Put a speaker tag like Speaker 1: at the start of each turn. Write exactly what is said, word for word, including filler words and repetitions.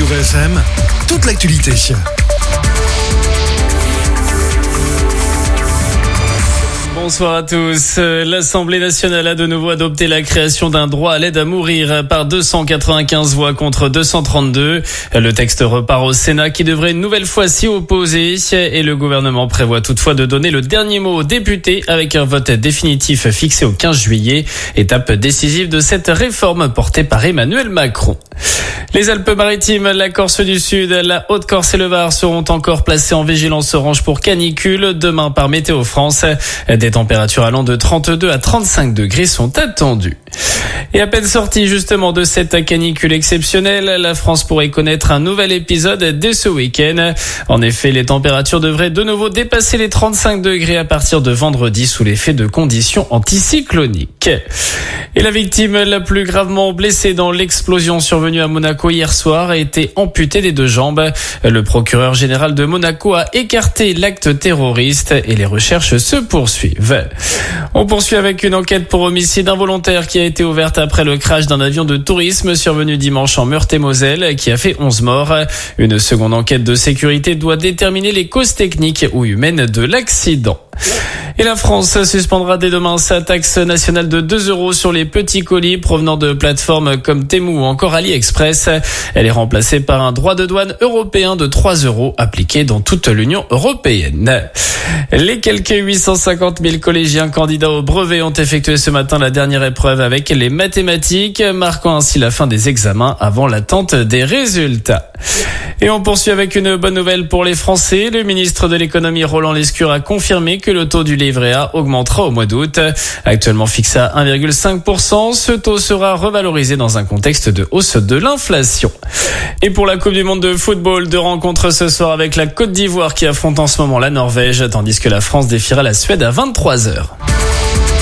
Speaker 1: Radio V F M, toute l'actualité.
Speaker 2: Bonsoir à tous. L'Assemblée nationale a de nouveau adopté la création d'un droit à l'aide à mourir par deux cent quatre-vingt-quinze voix contre deux cent trente-deux. Le texte repart au Sénat qui devrait une nouvelle fois s'y opposer et le gouvernement prévoit toutefois de donner le dernier mot aux députés avec un vote définitif fixé au quinze juillet, étape décisive de cette réforme portée par Emmanuel Macron. Les Alpes-Maritimes, la Corse du Sud, la Haute-Corse et le Var seront encore placés en vigilance orange pour canicule demain par Météo France. Des températures allant de trente-deux à trente-cinq degrés sont attendues. Et à peine sortie justement de cette canicule exceptionnelle, la France pourrait connaître un nouvel épisode dès ce week-end. En effet, les températures devraient de nouveau dépasser les trente-cinq degrés à partir de vendredi sous l'effet de conditions anticycloniques. Et la victime la plus gravement blessée dans l'explosion survenue à Monaco hier soir a été amputée des deux jambes. Le procureur général de Monaco a écarté l'acte terroriste et les recherches se poursuivent. On poursuit avec une enquête pour homicide involontaire qui a été ouverte après le crash d'un avion de tourisme survenu dimanche en Meurthe-et-Moselle qui a fait onze morts. Une seconde enquête de sécurité doit déterminer les causes techniques ou humaines de l'accident. Et la France suspendra dès demain sa taxe nationale de deux euros sur les petits colis provenant de plateformes comme Temu ou encore AliExpress. Elle est remplacée par un droit de douane européen de trois euros appliqué dans toute l'Union européenne. Les quelques huit cent cinquante mille collégiens candidats au brevet ont effectué ce matin la dernière épreuve avec les mathématiques, marquant ainsi la fin des examens avant l'attente des résultats. Et on poursuit avec une bonne nouvelle pour les Français. Le ministre de l'économie Roland Lescure a confirmé que le taux du livret A augmentera au mois d'août. Actuellement fixé à un virgule cinq pour cent, ce taux sera revalorisé dans un contexte de hausse de l'inflation. Et pour la Coupe du Monde de football, deux rencontres ce soir avec la Côte d'Ivoire qui affronte en ce moment la Norvège, tandis que la France défiera la Suède à vingt-trois heures.